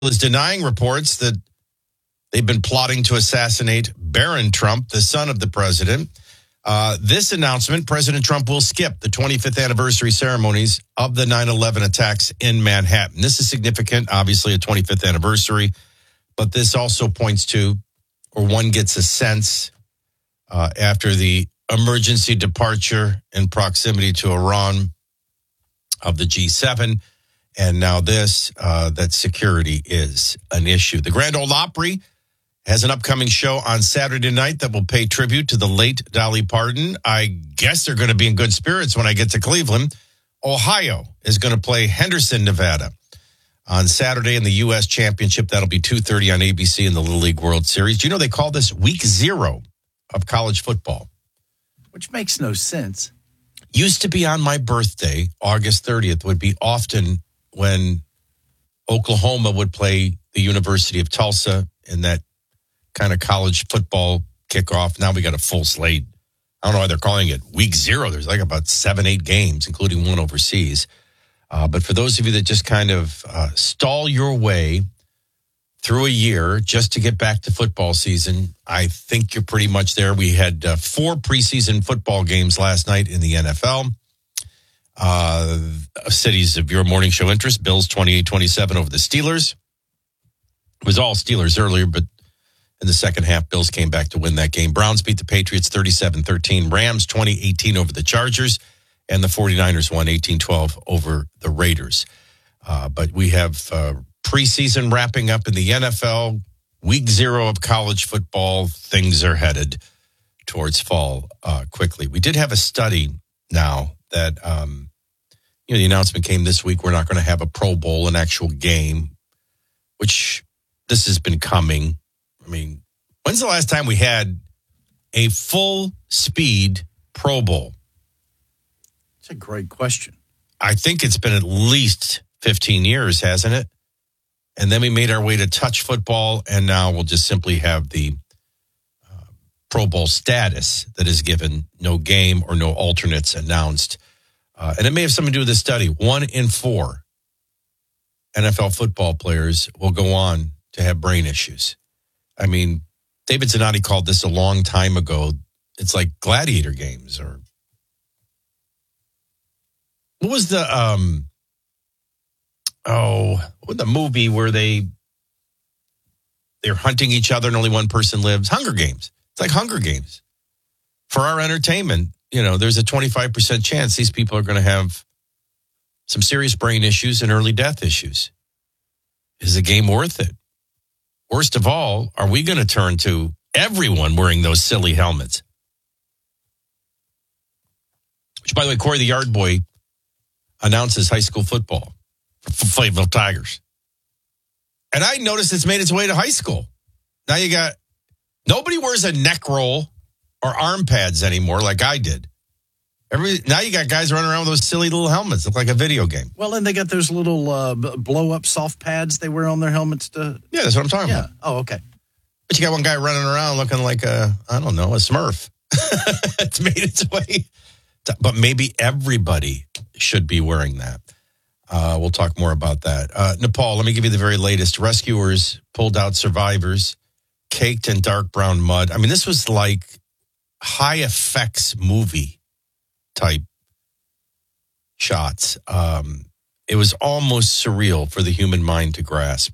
is denying reports that they've been plotting to assassinate Barron Trump, the son of the president. This announcement, President Trump will skip the 25th anniversary ceremonies of the 9/11 attacks in Manhattan. This is significant, obviously a 25th anniversary, but this also points to, or one gets a sense after the emergency departure in proximity to Iran of the G7, and now this, that security is an issue. The Grand Ole Opry has an upcoming show on Saturday night that will pay tribute to the late Dolly Parton. I guess they're going to be in good spirits when I get to Cleveland. Ohio is going to play Henderson, Nevada on Saturday in the U.S. Championship. That'll be 2:30 on ABC in the Little League World Series. Do you know they call this week 0 of college football? Which makes no sense. Used to be on my birthday, August 30th, would be often when Oklahoma would play the University of Tulsa in that kind of college football kickoff. Now we got a full slate. I don't know why they're calling it week 0. There's like about 7-8 games, including one overseas. But for those of you that just kind of stall your way through a year just to get back to football season, I think you're pretty much there. We had 4 preseason football games last night in the NFL. Cities of your morning show interest, Bills 28-27 over the Steelers. It was all Steelers earlier, but in the second half, Bills came back to win that game. Browns beat the Patriots 37-13. Rams 20-18 over the Chargers. And the 49ers won 18-12 over the Raiders. But we have preseason wrapping up in the NFL. Week 0 of college football. Things are headed towards fall quickly. We did have a study now that, the announcement came this week. We're not going to have a Pro Bowl, an actual game, which this has been coming. I mean, when's the last time we had a full-speed Pro Bowl? That's a great question. I think it's been at least 15 years, hasn't it? And then we made our way to touch football, and now we'll just simply have the Pro Bowl status that is given, no game or no alternates announced. And it may have something to do with this study. 1 in 4 NFL football players will go on to have brain issues. I mean, David Zanotti called this a long time ago. It's like gladiator games, or what was the the movie where they're hunting each other and only one person lives? Hunger Games. It's like Hunger Games. For our entertainment, there's a 25% chance these people are going to have some serious brain issues and early death issues. Is the game worth it? Worst of all, are we going to turn to everyone wearing those silly helmets? Which, by the way, Corey the Yard Boy announces high school football for Fayetteville Tigers. And I noticed it's made its way to high school. Now nobody wears a neck roll or arm pads anymore like I did. Now you got guys running around with those silly little helmets. Look like a video game. Well, and they got those little blow-up soft pads they wear on their helmets. Yeah, that's what I'm talking about. Oh, okay. But you got one guy running around looking like a Smurf. It's made its way. But maybe everybody should be wearing that. We'll talk more about that. Nepal, let me give you the very latest. Rescuers pulled out survivors caked in dark brown mud. I mean, this was like high effects movie type shots. It was almost surreal for the human mind to grasp.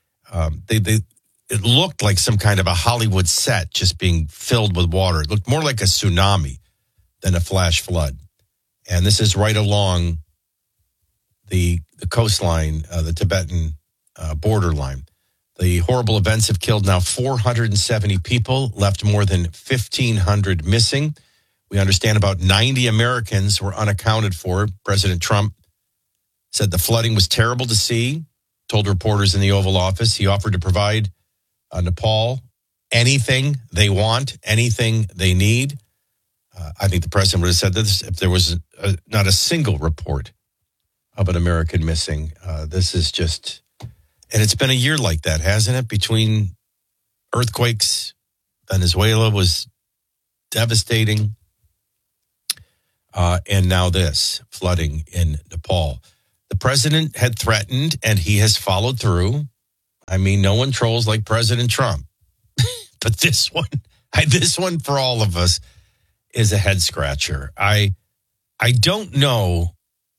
It looked like some kind of a Hollywood set just being filled with water. It looked more like a tsunami than a flash flood. And this is right along the coastline, the Tibetan borderline. The horrible events have killed now 470 people, left more than 1,500 missing. We understand about 90 Americans were unaccounted for. President Trump said the flooding was terrible to see, told reporters in the Oval Office. He offered to provide Nepal anything they want, anything they need. I think the president would have said this if there was not a single report of an American missing. This is just, and it's been a year like that, hasn't it? Between earthquakes, Venezuela was devastating. And now this, flooding in Nepal. The president had threatened, and he has followed through. I mean, no one trolls like President Trump. But this one for all of us is a head scratcher. I don't know.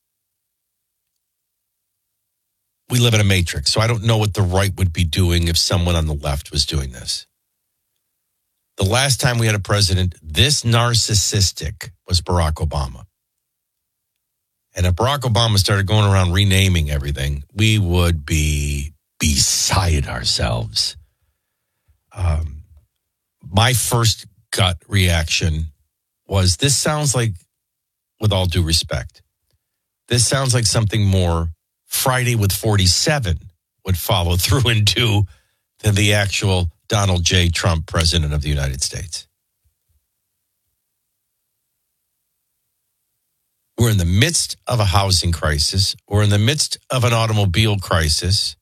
We live in a matrix, so I don't know what the right would be doing if someone on the left was doing this. The last time we had a president this narcissistic was Barack Obama. And if Barack Obama started going around renaming everything, we would be beside ourselves. My first gut reaction was, this sounds like, with all due respect, this sounds like something more Friday with 47 would follow through and do than the actual Donald J. Trump, President of the United States. We're in the midst of a housing crisis. We're in the midst of an automobile crisis.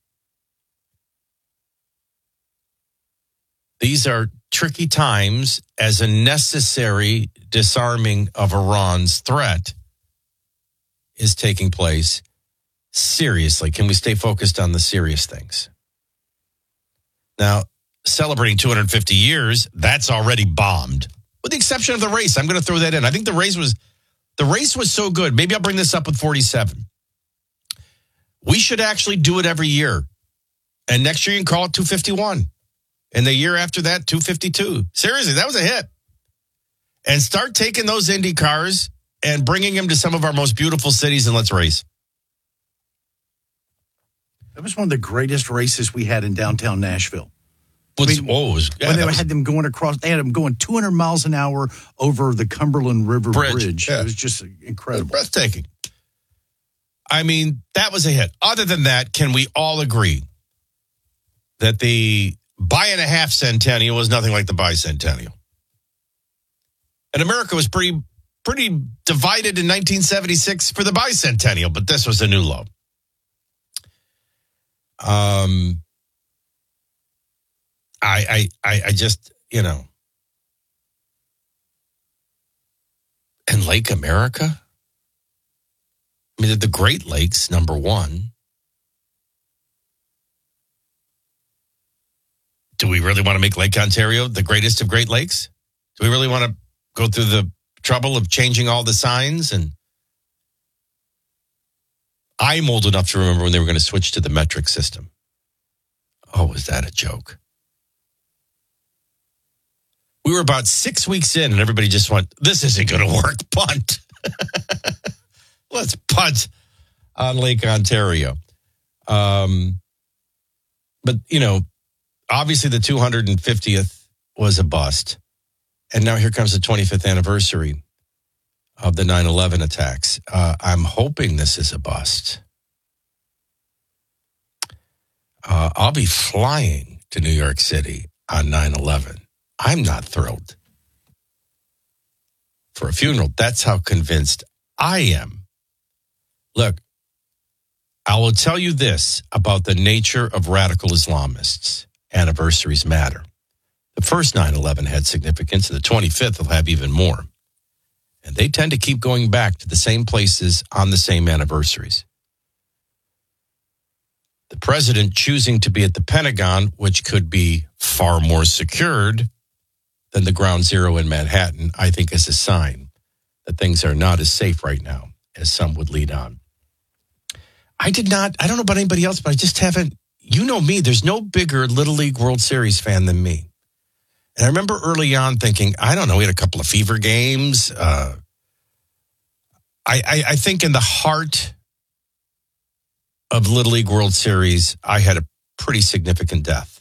These are tricky times as a necessary disarming of Iran's threat is taking place. Seriously, can we stay focused on the serious things? Now, celebrating 250 years, that's already bombed. With the exception of the race. I'm going to throw that in. I think the race was so good. Maybe I'll bring this up with 47. We should actually do it every year. And next year you can call it 251. And the year after that, 252. Seriously, that was a hit. And start taking those Indy cars and bringing them to some of our most beautiful cities, and let's race. That was one of the greatest races we had in downtown Nashville. When they had them going across, they had them going 200 miles an hour over the Cumberland River Bridge. Yeah. It was just incredible. Breathtaking. I mean, that was a hit. Other than that, can we all agree that the bi-and-a-half centennial was nothing like the bicentennial? And America was pretty divided in 1976 for the bicentennial, but this was a new low. I just, and Lake America? I mean, the Great Lakes, number one. Do we really want to make Lake Ontario the greatest of Great Lakes? Do we really want to go through the trouble of changing all the signs? And I'm old enough to remember when they were going to switch to the metric system. Oh, was that a joke? We were about 6 weeks in and everybody just went, this isn't going to work. Punt. Let's punt on Lake Ontario. But, obviously the 250th was a bust. And now here comes the 25th anniversary of the 9/11 attacks. I'm hoping this is a bust. I'll be flying to New York City on 9/11. I'm not thrilled for a funeral. That's how convinced I am. Look, I will tell you this about the nature of radical Islamists. Anniversaries matter. The first 9/11 had significance, and the 25th will have even more. And they tend to keep going back to the same places on the same anniversaries. The president choosing to be at the Pentagon, which could be far more secured than the ground zero in Manhattan, I think is a sign that things are not as safe right now as some would lead on. I don't know about anybody else, but I just haven't, you know me, there's no bigger Little League World Series fan than me. And I remember early on thinking, I don't know, we had a couple of fever games. I think in the heart of Little League World Series, I had a pretty significant death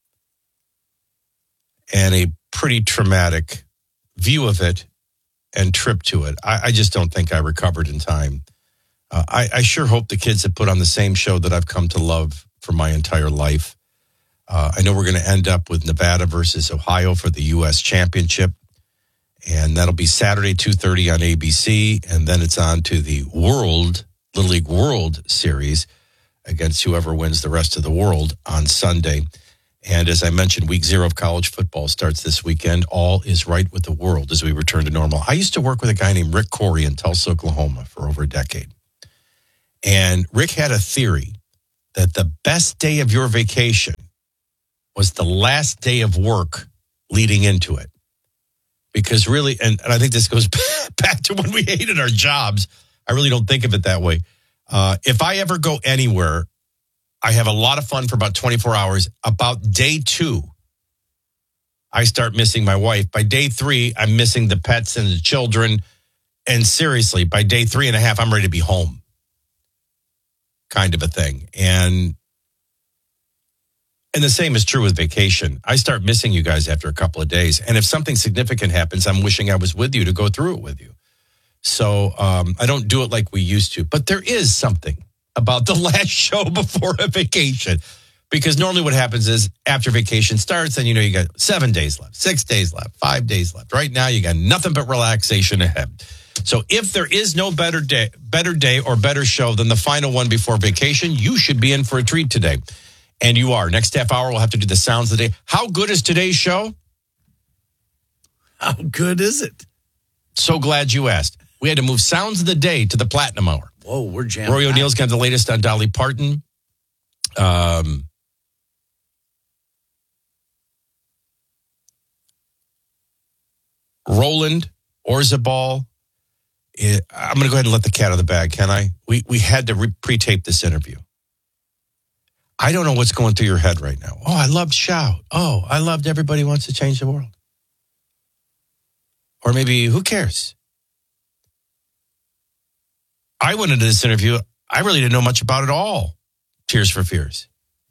and a pretty traumatic view of it and trip to it. I just don't think I recovered in time. I sure hope the kids have put on the same show that I've come to love for my entire life. I know we're going to end up with Nevada versus Ohio for the U.S. Championship. And that'll be Saturday, 2:30 on ABC. And then it's on to the Little League World Series against whoever wins the rest of the world on Sunday. And as I mentioned, week 0 of college football starts this weekend. All is right with the world as we return to normal. I used to work with a guy named Rick Corey in Tulsa, Oklahoma for over a decade. And Rick had a theory that the best day of your vacation was the last day of work leading into it. Because really, and I think this goes back to when we hated our jobs. I really don't think of it that way. If I ever go anywhere, I have a lot of fun for about 24 hours. About day 2, I start missing my wife. By day 3, I'm missing the pets and the children. And seriously, by day 3.5, I'm ready to be home. Kind of a thing. And the same is true with vacation. I start missing you guys after a couple of days. And if something significant happens, I'm wishing I was with you to go through it with you. So I don't do it like we used to. But there is something about the last show before a vacation. Because normally what happens is after vacation starts, and you got 7 days left, 6 days left, 5 days left. Right now, you got nothing but relaxation ahead. So if there is no better day or better show than the final one before vacation, you should be in for a treat today. And you are. Next half hour, we'll have to do the sounds of the day. How good is today's show? How good is it? So glad you asked. We had to move sounds of the day to the platinum hour. Whoa, we're jamming. Roy O'Neill's got the latest on Dolly Parton. Roland Orzabal. I'm going to go ahead and let the cat out of the bag, can I? We had to pre-tape this interview. I don't know what's going through your head right now. Oh, I loved Shout. Oh, I loved Everybody Wants to Change the World. Or maybe, who cares? I went into this interview, I really didn't know much about it all. Tears for Fears.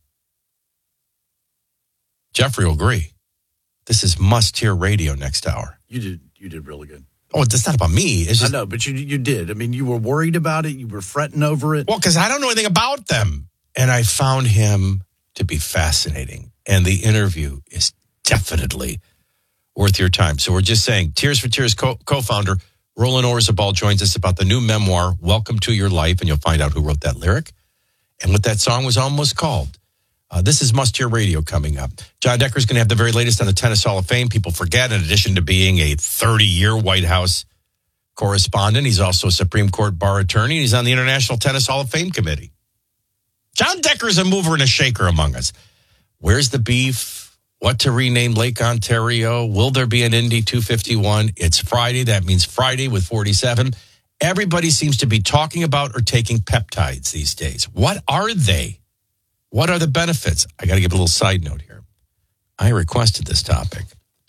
Jeffrey will agree. This is must-hear radio next hour. You did really good. Oh, it's not about me. It's just, I know, but you did. I mean, you were worried about it. You were fretting over it. Well, because I don't know anything about them. And I found him to be fascinating. And the interview is definitely worth your time. So we're just saying, Tears for Tears co-founder Roland Orzabal joins us about the new memoir, Welcome to Your Life. And you'll find out who wrote that lyric and what that song was almost called. This is Must Hear Radio coming up. John Decker's going to have the very latest on the Tennis Hall of Fame. People forget, in addition to being a 30-year White House correspondent, he's also a Supreme Court bar attorney. And he's on the International Tennis Hall of Fame committee. John Decker's a mover and a shaker among us. Where's the beef? What to rename Lake Ontario? Will there be an Indy 251? It's Friday. That means Friday with 47. Everybody seems to be talking about or taking peptides these days. What are they? What are the benefits? I got to give a little side note here. I requested this topic.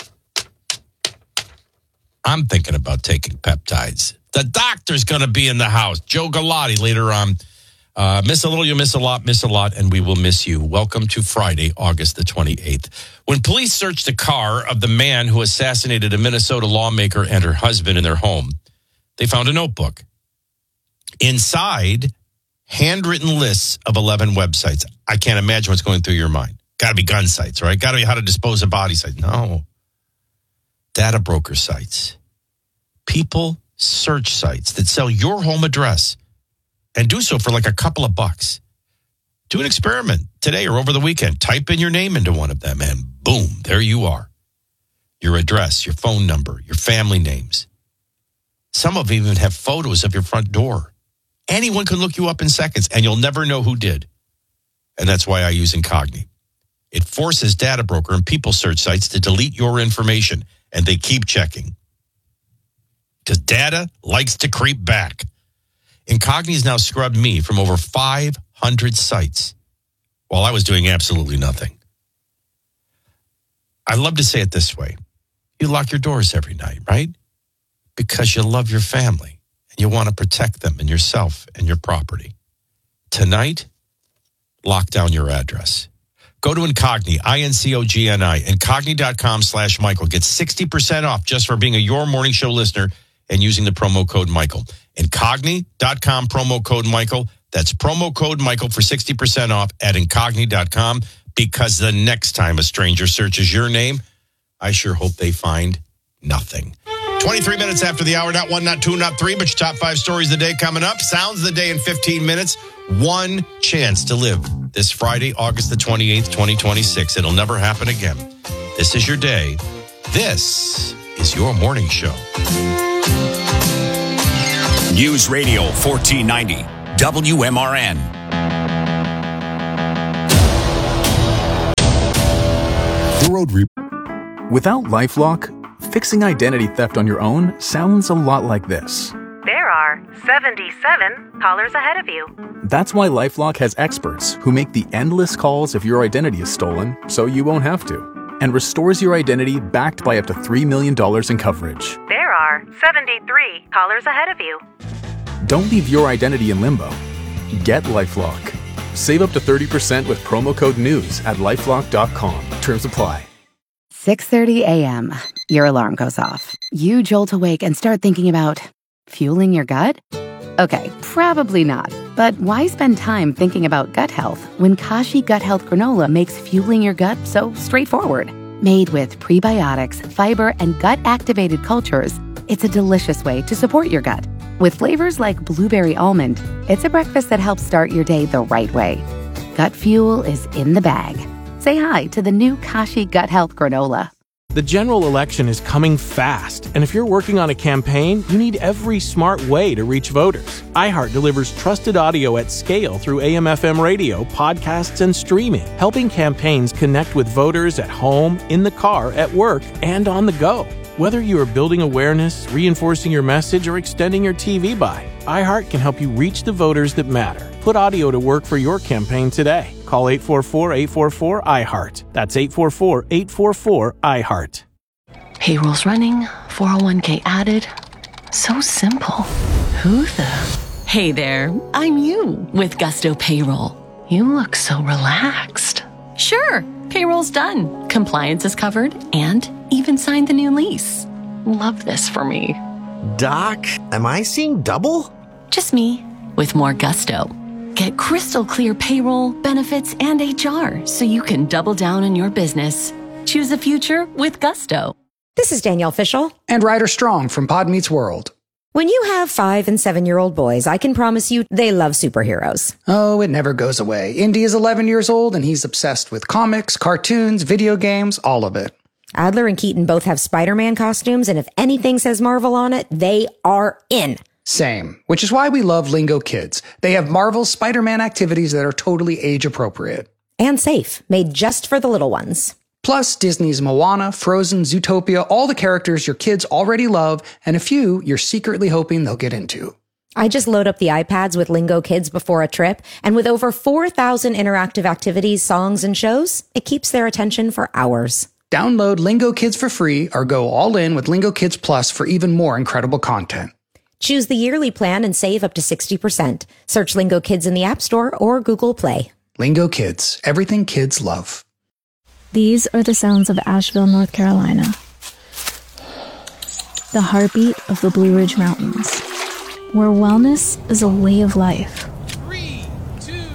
I'm thinking about taking peptides. The doctor's going to be in the house. Joe Galati later on. Miss a little, you miss a lot, and we will miss you. Welcome to Friday, August the 28th. When police searched the car of the man who assassinated a Minnesota lawmaker and her husband in their home, they found a notebook. Inside, handwritten lists of 11 websites. I can't imagine what's going through your mind. Got to be gun sites, right? Got to be how to dispose of body sites. No. Data broker sites. People search sites that sell your home address. And do so for like a couple of bucks. Do an experiment today or over the weekend. Type in your name into one of them and boom, there you are. Your address, your phone number, your family names. Some of them even have photos of your front door. Anyone can look you up in seconds and you'll never know who did. And that's why I use Incogni. It forces data broker and people search sites to delete your information, and they keep checking. Because data likes to creep back. Incogni has now scrubbed me from over 500 sites while I was doing absolutely nothing. I love to say it this way. You lock your doors every night, right? Because you love your family and you want to protect them and yourself and your property. Tonight, lock down your address. Go to Incogni, INCOGNI, Incogni.com/Michael. Get 60% off just for being a Your Morning Show listener and using the promo code Michael. Incogni.com, promo code Michael. That's promo code Michael for 60% off at Incogni.com, because the next time a stranger searches your name, I sure hope they find nothing. 23 minutes after the hour, not one, not two, not three, but your top 5 stories of the day coming up. Sounds of the day in 15 minutes. One chance to live this Friday, August the 28th, 2026. It'll never happen again. This is your day. This is your morning show. News Radio 1490, WMRN. Railroad Without LifeLock, fixing identity theft on your own sounds a lot like this. There are 77 callers ahead of you. That's why LifeLock has experts who make the endless calls if your identity is stolen so you won't have to, and restores your identity backed by up to $3 million in coverage. There are 73 callers ahead of you. Don't leave your identity in limbo. Get LifeLock. Save up to 30% with promo code NEWS at LifeLock.com. Terms apply. 6:30 a.m. Your alarm goes off. You jolt awake and start thinking about fueling your gut? Okay, probably not. But why spend time thinking about gut health when Kashi Gut Health Granola makes fueling your gut so straightforward? Made with prebiotics, fiber, and gut-activated cultures, it's a delicious way to support your gut. With flavors like blueberry almond, it's a breakfast that helps start your day the right way. Gut fuel is in the bag. Say hi to the new Kashi Gut Health Granola. The general election is coming fast, and if you're working on a campaign, you need every smart way to reach voters. iHeart delivers trusted audio at scale through AM/FM radio, podcasts, and streaming, helping campaigns connect with voters at home, in the car, at work, and on the go. Whether you are building awareness, reinforcing your message, or extending your TV buy, iHeart can help you reach the voters that matter. Put audio to work for your campaign today. Call 844-844-iHeart. That's 844-844-iHeart. Payroll's running, 401k added. So simple. Who the? Hey there, I'm you with Gusto Payroll. You look so relaxed. Sure, payroll's done. Compliance is covered and even signed the new lease. Love this for me. Doc, am I seeing double? Just me with more gusto. Get crystal clear payroll, benefits, and HR so you can double down on your business. Choose a future with gusto. This is Danielle Fishel. And Ryder Strong from Pod Meets World. When you have 5- and 7-year-old boys, I can promise you they love superheroes. Oh, it never goes away. Indy is 11 years old and he's obsessed with comics, cartoons, video games, all of it. Adler and Keaton both have Spider-Man costumes, and if anything says Marvel on it, they are in. Same, which is why we love Lingo Kids. They have Marvel's Spider-Man activities that are totally age-appropriate. And safe, made just for the little ones. Plus, Disney's Moana, Frozen, Zootopia, all the characters your kids already love, and a few you're secretly hoping they'll get into. I just load up the iPads with Lingo Kids before a trip, and with over 4,000 interactive activities, songs, and shows, it keeps their attention for hours. Download Lingo Kids for free or go all in with Lingo Kids Plus for even more incredible content. Choose the yearly plan and save up to 60%. Search Lingo Kids in the App Store or Google Play. Lingo Kids, everything kids love. These are the sounds of Asheville, North Carolina. The heartbeat of the Blue Ridge Mountains, where wellness is a way of life. 3, 2, 1.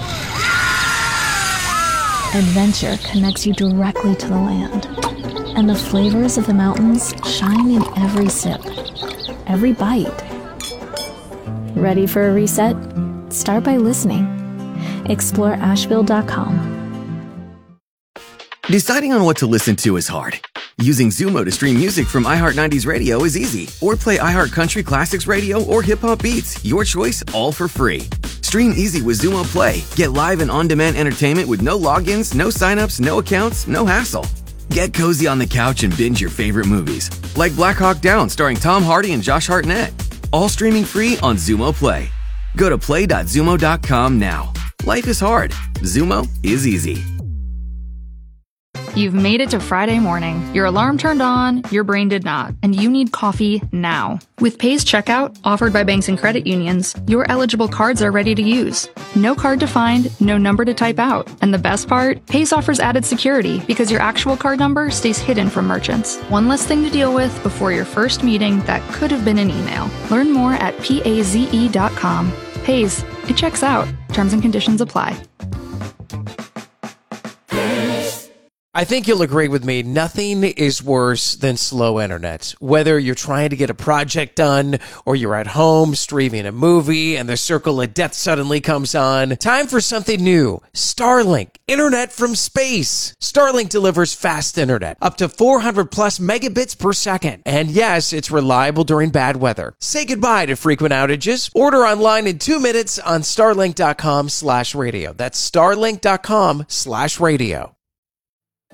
Adventure connects you directly to the land, and the flavors of the mountains shine in every sip, every bite. Ready for a reset? Start by listening. Explore Asheville.com. Deciding on what to listen to is hard. Using Zumo to stream music from iHeart 90s Radio is easy. Or play iHeart Country Classics Radio or Hip Hop Beats. Your choice, all for free. Stream easy with Zumo Play. Get live and on-demand entertainment with no logins, no signups, no accounts, no hassle. Get cozy on the couch and binge your favorite movies. Like Black Hawk Down starring Tom Hardy and Josh Hartnett. All streaming free on Zumo Play. Go to play.zumo.com now. Life is hard. Zumo is easy. You've made it to Friday morning. Your alarm turned on, your brain did not, and you need coffee now. With Paze Checkout, offered by banks and credit unions, your eligible cards are ready to use. No card to find, no number to type out. And the best part? Paze offers added security because your actual card number stays hidden from merchants. One less thing to deal with before your first meeting that could have been an email. Learn more at paze.com. Paze, it checks out. Terms and conditions apply. I think you'll agree with me, nothing is worse than slow internet. Whether you're trying to get a project done or you're at home streaming a movie and the circle of death suddenly comes on, time for something new. Starlink, internet from space. Starlink delivers fast internet, up to 400 plus megabits per second. And yes, it's reliable during bad weather. Say goodbye to frequent outages. Order online in 2 minutes on starlink.com/radio. That's starlink.com/radio.